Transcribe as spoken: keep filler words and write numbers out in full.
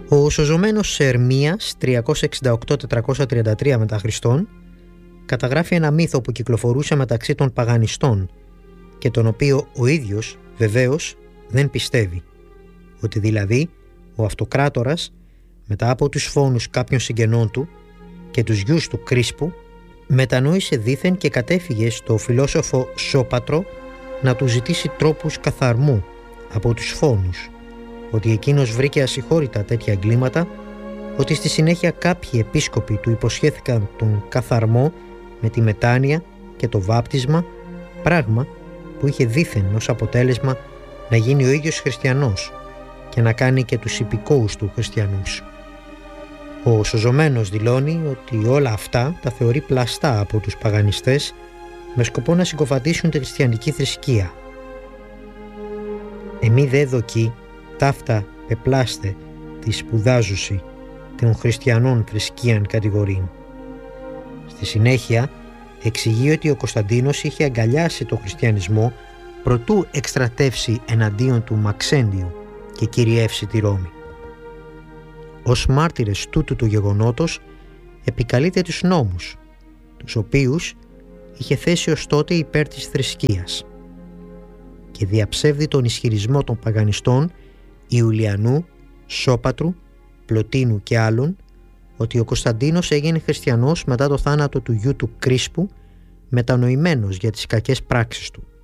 Ο σωζωμένος Σερμίας τριακόσια εξήντα οκτώ με τετρακόσια τριάντα τρία μετά Χριστόν καταγράφει ένα μύθο που κυκλοφορούσε μεταξύ των παγανιστών και τον οποίο ο ίδιος βεβαίως δεν πιστεύει, ότι δηλαδή ο αυτοκράτορας μετά από τους φόνους κάποιων συγγενών του και τους γιους του Κρίσπου μετανόησε δήθεν και κατέφυγε στο φιλόσοφο Σώπατρο να του ζητήσει τρόπους καθαρμού από τους φόνους, ότι εκείνος βρήκε ασυγχώρητα τέτοια εγκλήματα, ότι στη συνέχεια κάποιοι επίσκοποι του υποσχέθηκαν τον καθαρμό με τη μετάνοια και το βάπτισμα, πράγμα που είχε δήθεν ως αποτέλεσμα να γίνει ο ίδιος χριστιανός και να κάνει και τους υπηκόους του χριστιανούς. Ο σωζωμένος δηλώνει ότι όλα αυτά τα θεωρεί πλαστά από τους παγανιστές με σκοπό να συγκοφαντήσουν τη χριστιανική θρησκεία. «Εμεί δε δοκεί ταύτα πεπλάστε τη σπουδάζουση των χριστιανών θρησκείαν κατηγορήν». Στη συνέχεια εξηγεί ότι ο Κωνσταντίνος είχε αγκαλιάσει τον χριστιανισμό προτού εκστρατεύσει εναντίον του Μαξέντιου και κυριεύσει τη Ρώμη. Ως μάρτυρες τούτου του γεγονότος επικαλείται τους νόμους, τους οποίους είχε θέσει ως τότε υπέρ της θρησκείας, και διαψεύδει τον ισχυρισμό των παγανιστών Ιουλιανού, Σώπατρου, Πλωτίνου και άλλων ότι ο Κωνσταντίνος έγινε χριστιανός μετά το θάνατο του γιου του Κρίσπου, μετανοημένος για τις κακές πράξεις του.